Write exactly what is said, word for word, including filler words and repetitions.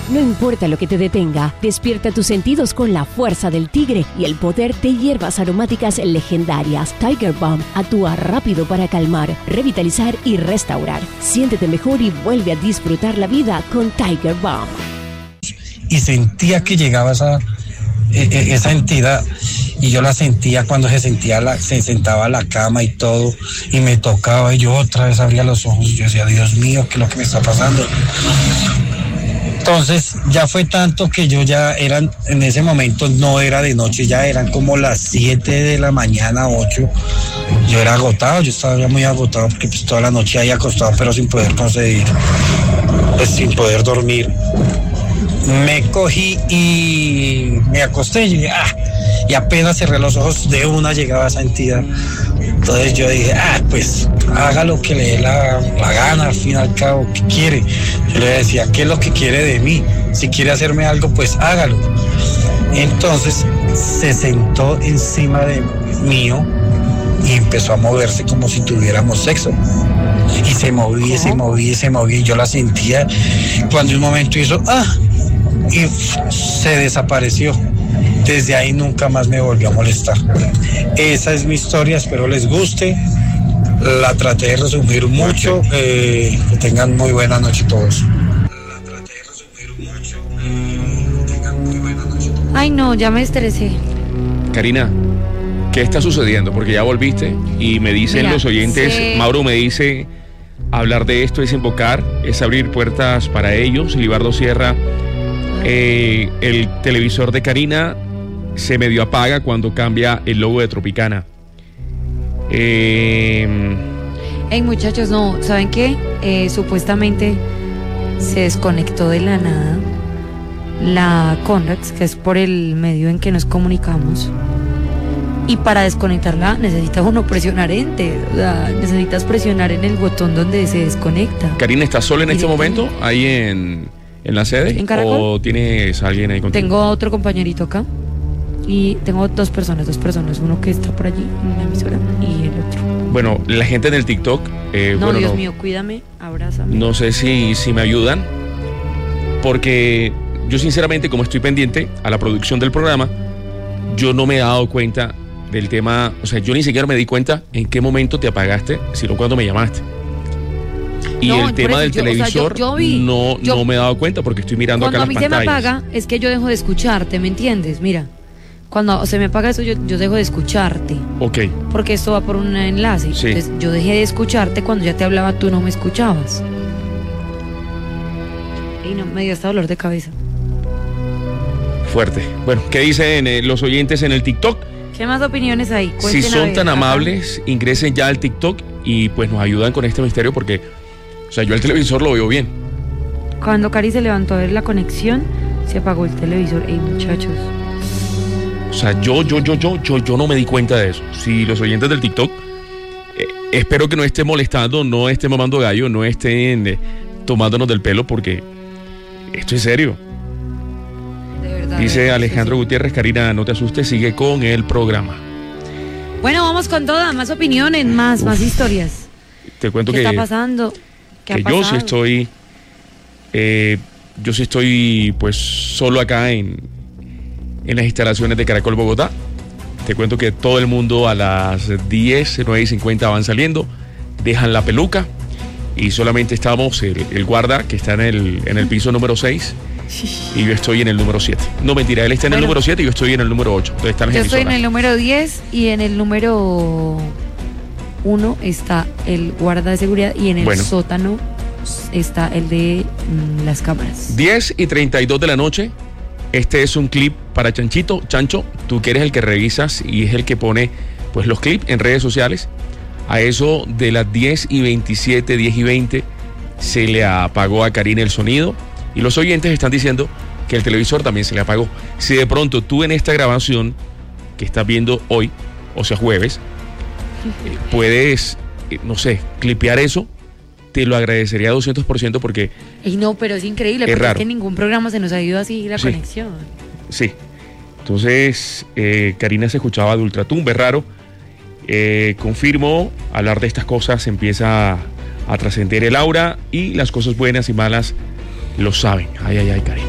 No importa lo que te detenga, despierta tus sentidos con la fuerza del tigre y el poder de hierbas aromáticas legendarias. Tiger Balm actúa rápido para calmar, revitalizar y restaurar. Siéntete mejor y vuelve a disfrutar la vida con Tiger Balm. Y sentía que llegaba esa, esa entidad, y yo la sentía cuando se sentía la, se sentaba a la cama y todo, y me tocaba, y yo otra vez abría los ojos, y yo decía, Dios mío, ¿qué es lo que me está pasando? Entonces ya fue tanto que yo ya eran, en ese momento no era de noche, ya eran como las siete de la mañana, ocho. Yo era agotado, yo estaba ya muy agotado porque pues toda la noche ahí acostado, pero sin poder conseguir, pues sin poder dormir. Me cogí y me acosté y, ah, y apenas cerré los ojos, de una llegaba esa entidad. Entonces yo dije, ah, pues haga lo que le dé la, la gana, al fin y al cabo, ¿qué quiere? Yo le decía, ¿qué es lo que quiere de mí? Si quiere hacerme algo, pues hágalo. Entonces se sentó encima de mío y empezó a moverse como si tuviéramos sexo. Y se movía, se movía, se movía, y yo la sentía. Cuando un momento hizo, ah, y se desapareció. Desde ahí nunca más me volvió a molestar. Esa es mi historia, espero les guste. La traté de resumir mucho. Eh, que tengan muy buena noche todos. La traté de resumir mucho. Eh, que tengan muy buena noche todos. Ay, no, ya me estresé. Karina, ¿qué está sucediendo? Porque ya volviste y me dicen Mira, los oyentes, sí. Mauro me dice, hablar de esto es invocar, es abrir puertas para ellos. Libardo Sierra, eh, el televisor de Karina se medio apaga cuando cambia el logo de Tropicana. Eh... Hey, muchachos, no, ¿saben qué? Eh, supuestamente se desconectó de la nada la Conrax, que es por el medio en que nos comunicamos. Y para desconectarla necesita uno presionar enter, o sea, necesitas presionar en el botón donde se desconecta. Karina, ¿estás sola en este momento ahí en, en la sede? ¿En Caracol? ¿O tienes a alguien ahí contigo? Tengo otro compañerito acá y tengo dos personas, dos personas, uno que está por allí en la emisora y el otro. Bueno, la gente en el TikTok, eh, no, bueno, Dios no, mío, cuídame, abrázame. no sé si, si me ayudan, porque yo sinceramente, como estoy pendiente a la producción del programa, yo no me he dado cuenta del tema, o sea, yo ni siquiera me di cuenta en qué momento te apagaste, sino cuando me llamaste. Y No, el tema por eso del yo, televisor, o sea, yo- yo vi, no, yo- no me he dado cuenta porque estoy mirando Cuando acá a mí las se me pantallas. apaga, es que yo dejo de escucharte, ¿me entiendes? Mira, cuando se me apaga eso, yo, yo dejo de escucharte. Ok. Porque esto va por un enlace. Sí. Entonces, yo dejé de escucharte cuando ya te hablaba, tú no me escuchabas. Y no, me dio hasta dolor de cabeza. Fuerte. Bueno, ¿qué dicen eh, los oyentes en el TikTok? ¿Qué más opiniones hay? Si Cuenten a son ver, tan acá. amables, ingresen ya al TikTok y pues nos ayudan con este misterio porque, o sea, yo el televisor lo veo bien. Cuando Cari se levantó a ver la conexión, se apagó el televisor. Ey, muchachos. O sea, yo, yo, yo, yo, yo, yo no me di cuenta de eso. Si los oyentes del TikTok, eh, espero que no estén molestando, no estén mamando gallo, no estén eh, tomándonos del pelo porque esto es serio. De verdad. Dice de Alejandro verdad, Gutiérrez, Karina, no te asustes, sigue con el programa. Bueno, vamos con todas, más opiniones, más, Uf. más historias. Te cuento ¿Qué que, está pasando? ¿Qué que ha yo pasado? sí estoy, eh, yo sí estoy pues solo acá en, en las instalaciones de Caracol Bogotá. Te cuento que todo el mundo a las diez, nueve y cincuenta van saliendo, dejan la peluca y solamente estamos el, el guarda que está en el, en el piso número seis y yo estoy en el número siete. No, mentira, él está en Bueno. el número siete y yo estoy en el número ocho. Entonces están las Yo estoy en emisoras. el número diez y en el número uno está el guarda de seguridad y en el Bueno. sótano está el de mm, las cámaras. diez y treinta y dos de la noche. Este es un clip para Chanchito. Chancho, tú que eres el que revisas y es el que pone pues los clips en redes sociales. A eso de las diez y veintisiete, diez y veinte, se le apagó a Karina el sonido. Y los oyentes están diciendo que el televisor también se le apagó. Si de pronto tú en esta grabación que estás viendo hoy, o sea jueves, eh, puedes, eh, no sé, clipear eso, te lo agradecería doscientos por ciento porque Y no, pero es increíble, Es porque raro. es que en ningún programa se nos ha ido así la Sí. conexión. sí. Entonces, eh, Karina se escuchaba de ultratumba, es raro. Eh, confirmo, hablar de estas cosas empieza a, a trascender el aura y las cosas buenas y malas lo saben. Ay, ay, ay, Karina.